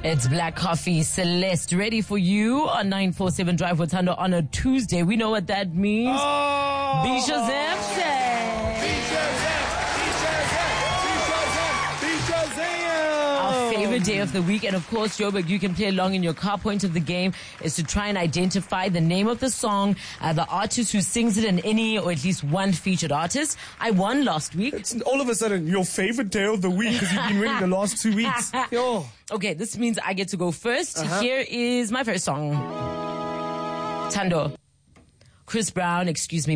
It's Black Coffee, Celeste, ready for you on 947 Drive with Thando on a Tuesday. We know what that means. Oh! Bisha Zemse. Our favorite day of the week. And of course, Joburg, you can play along in your car. Point of the game is to try and identify the name of the song, the artist who sings it, and any or at least one featured artist. I won last week. It's all of a sudden your favorite day of the week because you've been winning the last 2 weeks. Yo. Okay, this means I get to go first. Here is my first song. Thando. Chris Brown, Excuse Me.